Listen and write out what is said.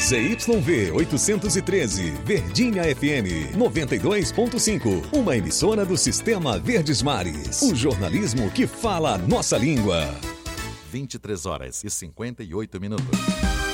ZYV 813, Verdinha FM 92.5, uma emissora do Sistema Verdes Mares. O jornalismo que fala a nossa língua. 23 horas e 58 minutos.